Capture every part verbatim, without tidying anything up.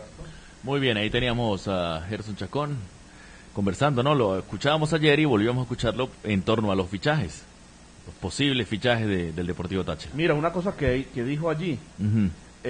Muy bien, ahí teníamos a Gerson Chacón conversando, ¿no? Lo escuchábamos ayer y volvíamos a escucharlo en torno a los fichajes, los posibles fichajes de, del Deportivo Táchira. Mira, una cosa que, que dijo allí, uh-huh.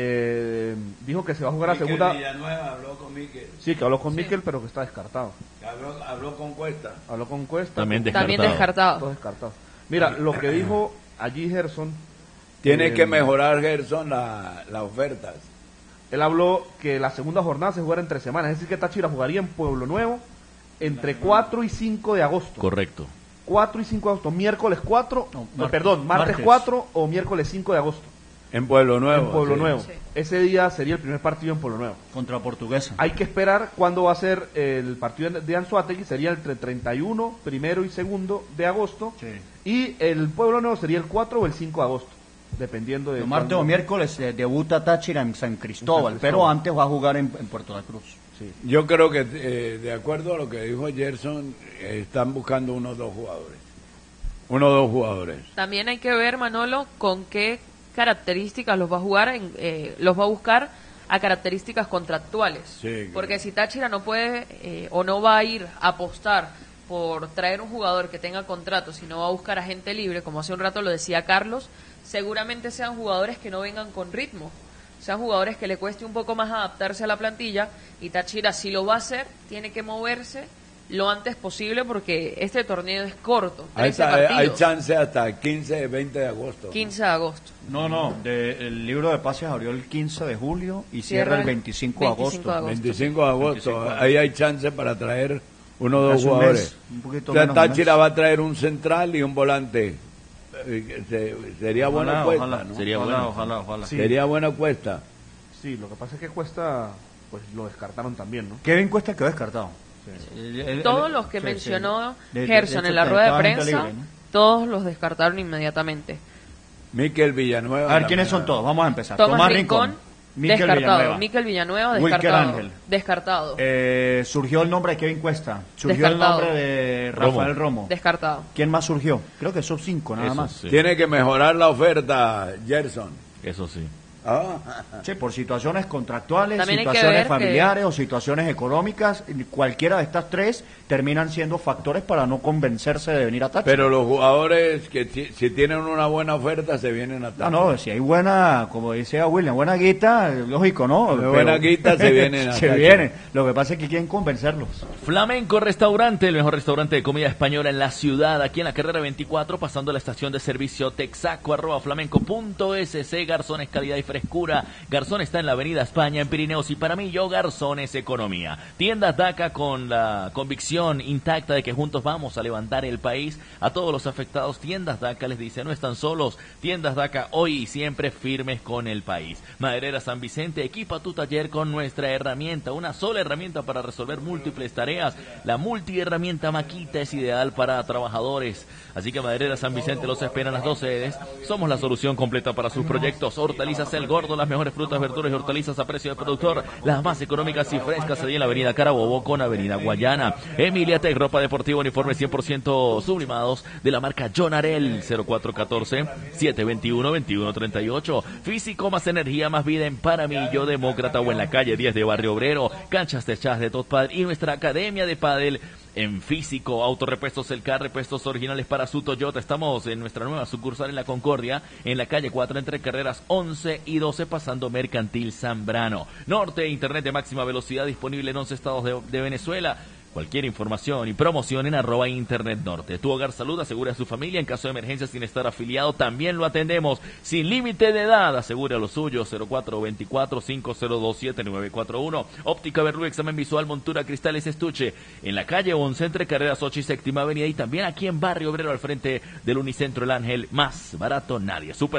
eh, dijo que se va a jugar a Miquel segunda... Villanueva habló con Miquel. Sí, que habló con Sí. Miquel, pero que está descartado. Habló, habló con Cuesta. Habló con Cuesta. También con- descartado. También descartado. Todo descartado. Mira, lo que dijo allí Gerson... Tiene eh, que mejorar, Gerson, la- las ofertas. Él habló que la segunda jornada se jugará entre semanas, es decir que Táchira jugaría en Pueblo Nuevo entre cuatro y cinco de agosto. Correcto. cuatro y cinco de agosto, miércoles cuatro, No, no, martes, perdón, martes martes. cuatro o miércoles cinco de agosto. En Pueblo Nuevo. En Pueblo sí. Nuevo. Sí. Ese día sería el primer partido en Pueblo Nuevo. Contra Portuguesa. Hay que esperar cuándo va a ser el partido de Anzoátegui, sería entre treinta y uno, primero y segundo de agosto, Sí. y el Pueblo Nuevo sería el cuatro o el cinco de agosto, dependiendo de... El martes cuándo- o miércoles eh, debuta Táchira en San Cristóbal, En San Cristóbal. pero antes va a jugar en, en Puerto La Cruz. Sí. Yo creo que, eh, de acuerdo a lo que dijo Gerson, eh, están buscando unos dos jugadores. Uno o dos jugadores. También hay que ver, Manolo, con qué características los va a jugar, en, eh, los va a buscar a características contractuales. Sí, claro. Porque si Táchira no puede eh, o no va a ir a apostar por traer un jugador que tenga contrato, sino va a buscar a gente libre, como hace un rato lo decía Carlos, seguramente sean jugadores que no vengan con ritmo, sean jugadores que le cueste un poco más adaptarse a la plantilla, y Táchira, si lo va a hacer, tiene que moverse lo antes posible porque este torneo es corto, Hay, trece hay partidos, chance hasta quince, veinte de agosto. quince de agosto. No, no, de- el libro de pases abrió el quince de julio y Cierra cierra el el veinticinco de veinticinco de agosto. agosto. veinticinco de agosto. veinticinco de agosto. Ahí hay chance para traer uno o dos Hace un jugadores. mes, un poquito O sea, menos de un Táchira mes. va a traer un central y un volante. Eh, se- Sería buena Ojalá, apuesta, ojalá, ¿no? Sería ojalá, bueno. ojalá, ojalá. Sí. Sería buena apuesta. Sí, lo que pasa es que Cuesta, pues lo descartaron también, ¿no? Kevin Cuesta quedó descartado. El- el- Todos el- los que sí, mencionó sí. De- de- Gerson de en hecho, la rueda de estaba gente prensa, libre, ¿no? todos los descartaron inmediatamente. Miquel Villanueva. A ver, ¿quiénes también. son todos? Vamos a empezar. Tomás, Tomás Rincón, Rincón, Miquel descartado. Villanueva. Miquel Villanueva, Wilker descartado. Ángel. Descartado. Eh, surgió el nombre de Kevin Cuesta. Surgió Descartado. el nombre de Rafael Romo. Descartado. ¿Quién más surgió? Creo que son cinco nada Eso más. sí. Tiene que mejorar la oferta, Gerson. Eso sí. Ah, Sí, por situaciones contractuales, También hay que situaciones ver familiares que- o situaciones económicas, cualquiera de estas tres terminan siendo factores para no convencerse de venir a Táchira. Pero los jugadores que ti- si tienen una buena oferta se vienen a Ah, Táchira. no, si hay buena, como decía William, buena guita, lógico, ¿no? De buena guita se vienen a Se Táchira. vienen. Lo que pasa es que quieren convencerlos. Flamenco Restaurante, el mejor restaurante de comida española en la ciudad, aquí en la carrera veinticuatro, pasando la estación de servicio Texaco, arroba flamenco punto es ce. Garzones, calidad y frescura. Garzón está en la avenida España, en Pirineos, y para mí, yo, Garzón es economía. Tiendas DACA, con la convicción intacta de que juntos vamos a levantar el país. A todos los afectados, Tiendas DACA les dice, no están solos. Tiendas DACA, hoy y siempre firmes con el país. Maderera San Vicente, equipa tu taller con nuestra herramienta, una sola herramienta para resolver múltiples tareas. La multiherramienta Maquita es ideal para trabajadores. Así que Maderera San Vicente los espera en las dos sedes. Somos la solución completa para sus proyectos. Hortalizas El Gordo, las mejores frutas, verduras y hortalizas a precio de productor, las más económicas y frescas, allí en la avenida Carabobo con avenida Guayana. Emilia Tech, ropa deportiva, uniformes cien por ciento sublimados de la marca John Arel, cero cuatro uno cuatro, siete dos uno, dos uno tres ocho. Físico más energía, más vida en Paramillo, Demócrata o en la calle diez de Barrio Obrero. Canchas techadas de Tot Padel y nuestra academia de pádel en físico. Autorepuestos El Car, repuestos originales para su Toyota. Estamos en nuestra nueva sucursal en La Concordia, en la calle cuatro, entre carreras once y doce, pasando Mercantil Zambrano. Norte, internet de máxima velocidad disponible en once estados de, de Venezuela. Cualquier información y promoción en arroba Internet Norte. Tu Hogar Salud asegura a su familia en caso de emergencia sin estar afiliado. También lo atendemos sin límite de edad. Asegura lo suyo. cero cuatro dos cuatro, cinco cero dos siete, nueve cuatro uno. Óptica Berlú, examen visual, montura, cristales, estuche. En la calle once, entre carreras ocho y séptima avenida. Y también aquí en Barrio Obrero, al frente del Unicentro El Ángel. Más barato nadie. Super